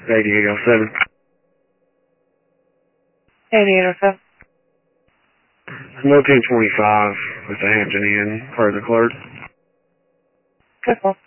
8807. 8807. Smoking 25 with the Hampton Inn, for the clerk. Good call.